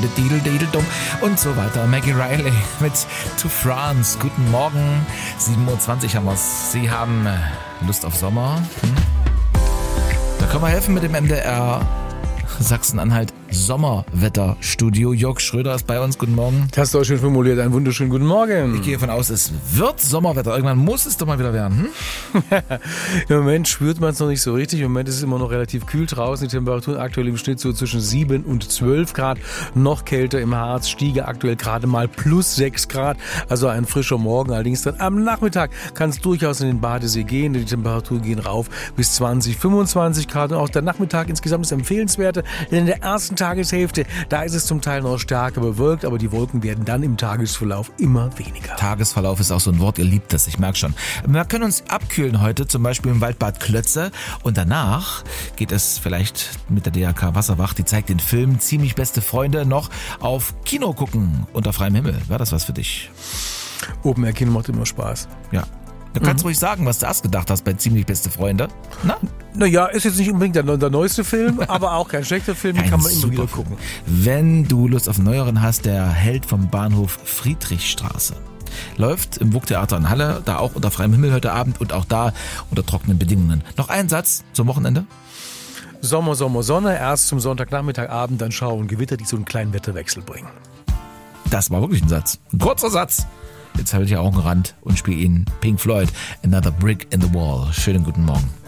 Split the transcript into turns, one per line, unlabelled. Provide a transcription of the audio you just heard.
Didel, und so weiter. Maggie Riley mit To France. Guten Morgen. 7.20 Uhr haben wir's. Sie haben Lust auf Sommer? Da können wir helfen mit dem MDR Sachsen-Anhalt Sommerwetterstudio. Jörg Schröder ist bei uns. Guten Morgen.
Das hast du auch schön formuliert. Einen wunderschönen guten Morgen.
Ich gehe davon aus, es wird Sommerwetter. Irgendwann muss es doch mal wieder werden.
Im Moment spürt man es noch nicht so richtig. Im Moment ist es immer noch relativ kühl draußen. Die Temperaturen aktuell im Schnitt so zwischen 7 und 12 Grad. Noch kälter im Harz. Stiege aktuell gerade mal plus 6 Grad. Also ein frischer Morgen. Allerdings dann am Nachmittag kann es durchaus in den Badesee gehen. Die Temperaturen gehen rauf bis 20, 25 Grad. Und auch der Nachmittag insgesamt ist empfehlenswert. Denn in der ersten Tageshälfte, da ist es zum Teil noch stärker bewölkt, aber die Wolken werden dann im Tagesverlauf immer weniger.
Tagesverlauf ist auch so ein Wort, ihr liebt das, ich merke schon. Wir können uns abkühlen heute, zum Beispiel im Waldbad Klötze, und danach geht es vielleicht mit der DRK Wasserwacht, die zeigt den Film Ziemlich beste Freunde noch auf Kino gucken unter freiem Himmel. Wäre das was für dich?
Open Air Kino macht immer Spaß.
Ja. Du kannst ruhig sagen, was du erst gedacht hast bei Ziemlich beste Freunde.
Naja, ist jetzt nicht unbedingt der neueste Film, aber auch kein schlechter Film, den kann man immer wieder gucken.
Wenn du Lust auf einen neueren hast, der Held vom Bahnhof Friedrichstraße. Läuft im WUK-Theater in Halle, da auch unter freiem Himmel heute Abend und auch da unter trockenen Bedingungen. Noch ein Satz zum Wochenende.
Sommer, Sommer, Sonne, erst zum Sonntagnachmittag, Abend, dann Schauer und Gewitter, die so einen kleinen Wetterwechsel bringen.
Das war wirklich ein Satz. Ein kurzer Satz. Jetzt halte ich Augen ran und spiele Ihnen Pink Floyd, Another Brick in the Wall. Schönen guten Morgen.